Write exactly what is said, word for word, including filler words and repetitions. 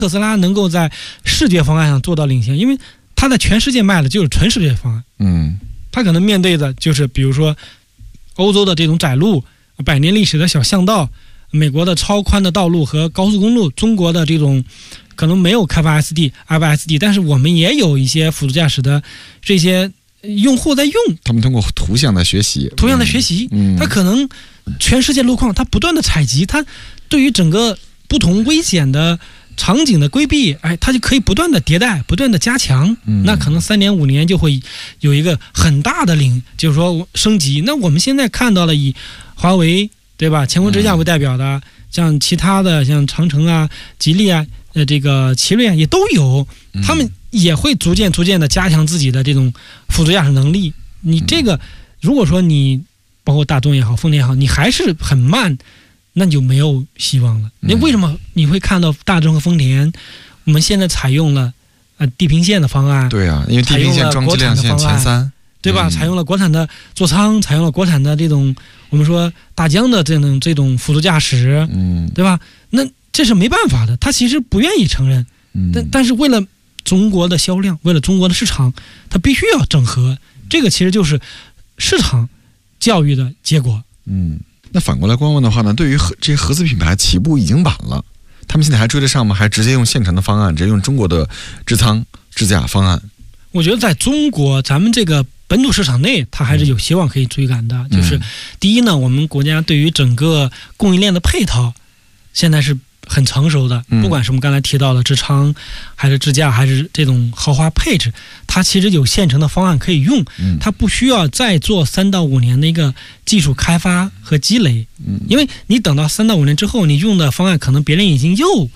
特斯拉能够在视觉方案上做到领先，因为它在全世界卖的就是纯视觉方案。 嗯， 它可能面对的就是比如说欧洲的这种窄路、百年历史的小巷道、美国的超宽的道路和高速公路，中国的这种可能没有开发 S D、F S D， 但是我们也有一些辅助驾驶的这些用户在用。 他们通过图像的学习， 图像的学习， 嗯， 它可能全世界路况，它不断的采集，它对于整个不同危险的场景的规避，哎，它就可以不断的迭代，不断的加强。 嗯， 那可能三年五年就会有一个很大的领，就是说升级。那我们现在看到了以华为对吧，乾坤支架为代表的，嗯、像其他的像长城啊、吉利啊、呃这个奇瑞啊也都有，他们也会逐渐逐渐的加强自己的这种辅助驾驶能力。你这个如果说你包括大众也好、丰田也好，你还是很慢，那你就没有希望了。那为什么你会看到大众和丰田，我们现在采用了呃地平线的方案？ 对啊，因为地平线装机量线前三， 对吧？ 嗯、 采用了国产的座舱，采用了国产的这种我们说大疆的这种这种辅助驾驶， 嗯， 对吧？那这是没办法的，他其实不愿意承认， 嗯、 但但是为了中国的销量，为了中国的市场，他必须要整合。这个其实就是市场教育的结果。 嗯，那反过来观望的话呢，对于这些合资品牌起步已经晚了，他们现在还追得上吗？还直接用现成的方案，直接用中国的支舱支架方案？ 我觉得在中国咱们这个本土市场内，它还是有希望可以追赶的。 嗯、 就是第一呢，我们国家对于整个供应链的配套现在是很成熟的，不管是我们刚才提到的支舱还是支架还是这种豪华配置，它其实有现成的方案可以用，它不需要再做三到五年的一个技术开发和积累，因为你等到三到五年之后，你用的方案可能别人已经又